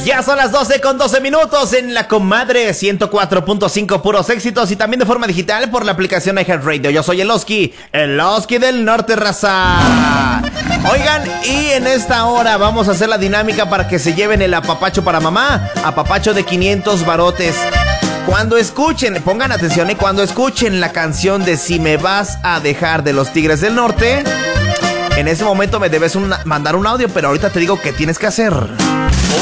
Ya son las 12:12 en la comadre 104.5 puros éxitos y también de forma digital por la aplicación iHeartRadio. Yo soy el Oski del norte, raza. Oigan, y en esta hora vamos a hacer la dinámica para que se lleven el apapacho para mamá, apapacho de 500 barotes. Cuando escuchen, pongan atención, cuando escuchen la canción de Si me vas a dejar de los Tigres del Norte, en ese momento me debes mandar un audio, pero ahorita te digo qué tienes que hacer.